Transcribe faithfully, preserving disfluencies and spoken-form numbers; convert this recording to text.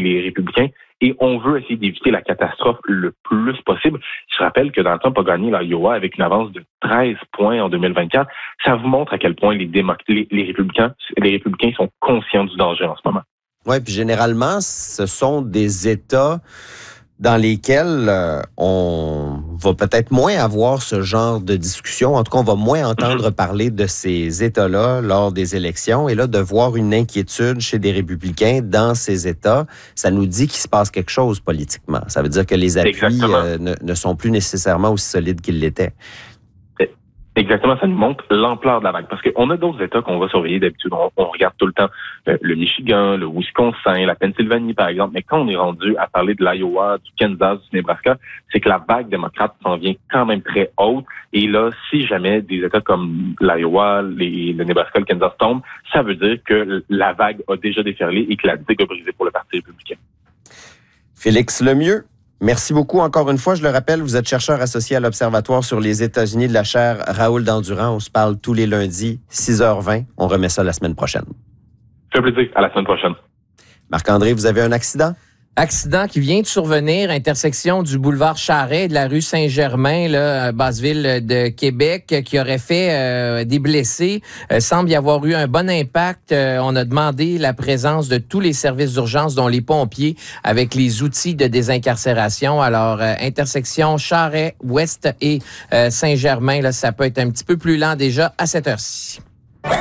les républicains. Et on veut essayer d'éviter la catastrophe le plus possible. Je rappelle que Donald Trump a gagné l'Iowa avec une avance de treize points en deux mille vingt-quatre. Ça vous montre à quel point les, démo- les, les républicains, les républicains sont conscients du danger en ce moment. Oui, puis généralement, ce sont des États dans lesquels euh, on va peut-être moins avoir ce genre de discussion. En tout cas, on va moins entendre parler de ces États-là lors des élections. Et là, de voir une inquiétude chez des républicains dans ces États, ça nous dit qu'il se passe quelque chose politiquement. Ça veut dire que les appuis euh, ne, ne sont plus nécessairement aussi solides qu'ils l'étaient. Exactement, ça nous montre l'ampleur de la vague. Parce qu'on a d'autres États qu'on va surveiller d'habitude. On, on regarde tout le temps euh, le Michigan, le Wisconsin, la Pennsylvanie, par exemple. Mais quand on est rendu à parler de l'Iowa, du Kansas, du Nebraska, c'est que la vague démocrate s'en vient quand même très haute. Et là, si jamais des États comme l'Iowa, les, le Nebraska, le Kansas tombent, ça veut dire que la vague a déjà déferlé et que la digue a brisé pour le Parti républicain. Félix Lemieux. Merci beaucoup encore une fois. Je le rappelle, vous êtes chercheur associé à l'Observatoire sur les États-Unis de la chaire Raoul Dandurand. On se parle tous les lundis, six heures vingt. On remet ça la semaine prochaine. Ça fait plaisir. À la semaine prochaine. Marc-André, vous avez un accident? Accident qui vient de survenir, intersection du boulevard Charret et de la rue Saint-Germain, là, Basse-Ville de Québec, qui aurait fait euh, des blessés. Euh, semble y avoir eu un bon impact. Euh, on a demandé la présence de tous les services d'urgence, dont les pompiers, avec les outils de désincarcération. Alors, euh, intersection Charret, Ouest et euh, Saint-Germain, là, ça peut être un petit peu plus lent déjà à cette heure-ci.